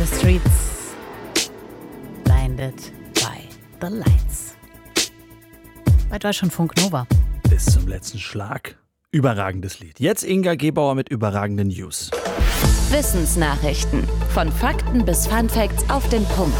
the streets, blinded by the lights. Bei Deutschlandfunk Nova. Bis zum letzten Schlag. Überragendes Lied. Jetzt Inga Gebauer mit überragenden News. Wissensnachrichten. Von Fakten bis Funfacts auf den Punkt.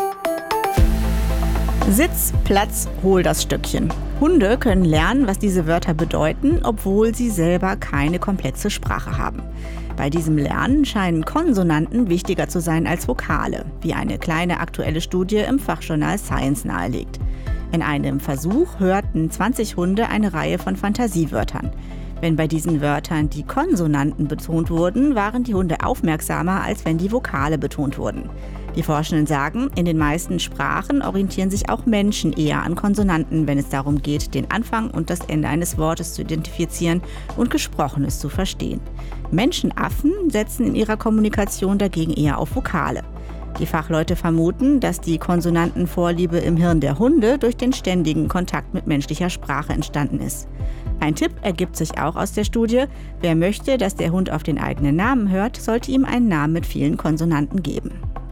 Sitz, Platz, hol das Stückchen. Hunde können lernen, was diese Wörter bedeuten, obwohl sie selber keine komplexe Sprache haben. Bei diesem Lernen scheinen Konsonanten wichtiger zu sein als Vokale, wie eine kleine aktuelle Studie im Fachjournal Science nahelegt. In einem Versuch hörten 20 Hunde eine Reihe von Fantasiewörtern. Wenn bei diesen Wörtern die Konsonanten betont wurden, waren die Hunde aufmerksamer, als wenn die Vokale betont wurden. Die Forschenden sagen, in den meisten Sprachen orientieren sich auch Menschen eher an Konsonanten, wenn es darum geht, den Anfang und das Ende eines Wortes zu identifizieren und Gesprochenes zu verstehen. Menschenaffen setzen in ihrer Kommunikation dagegen eher auf Vokale. Die Fachleute vermuten, dass die Konsonantenvorliebe im Hirn der Hunde durch den ständigen Kontakt mit menschlicher Sprache entstanden ist. Ein Tipp ergibt sich auch aus der Studie: Wer möchte, dass der Hund auf den eigenen Namen hört, sollte ihm einen Namen mit vielen Konsonanten geben.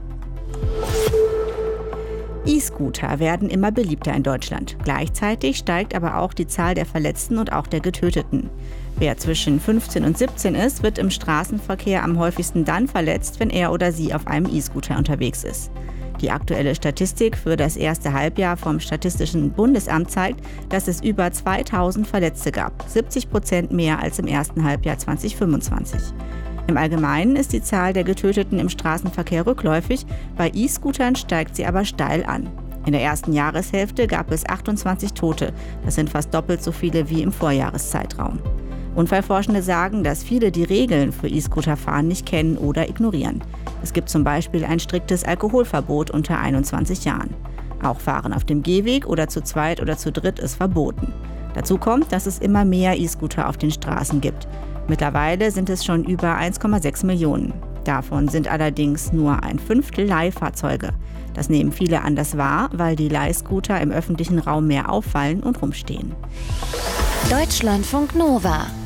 E-Scooter werden immer beliebter in Deutschland. Gleichzeitig steigt aber auch die Zahl der Verletzten und auch der Getöteten. Wer zwischen 15 und 17 ist, wird im Straßenverkehr am häufigsten dann verletzt, wenn er oder sie auf einem E-Scooter unterwegs ist. Die aktuelle Statistik für das erste Halbjahr vom Statistischen Bundesamt zeigt, dass es über 2000 Verletzte gab, 70% mehr als im ersten Halbjahr 2025. Im Allgemeinen ist die Zahl der Getöteten im Straßenverkehr rückläufig, bei E-Scootern steigt sie aber steil an. In der ersten Jahreshälfte gab es 28 Tote, das sind fast doppelt so viele wie im Vorjahreszeitraum. Unfallforschende sagen, dass viele die Regeln für E-Scooterfahren nicht kennen oder ignorieren. Es gibt zum Beispiel ein striktes Alkoholverbot unter 21 Jahren. Auch Fahren auf dem Gehweg oder zu zweit oder zu dritt ist verboten. Dazu kommt, dass es immer mehr E-Scooter auf den Straßen gibt. Mittlerweile sind es schon über 1,6 Millionen. Davon sind allerdings nur ein Fünftel Leihfahrzeuge. Das nehmen viele anders wahr, weil die Leihscooter im öffentlichen Raum mehr auffallen und rumstehen. Deutschlandfunk Nova.